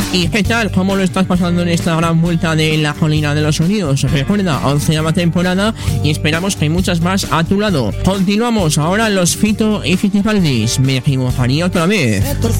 ¿Y qué tal? ¿Cómo lo estás pasando en esta gran vuelta de la colina de los sonidos? Recuerda, 11ª temporada y esperamos que hay muchas más a tu lado. Continuamos ahora los Fito y Fitipaldis. Me equivocaría otra vez.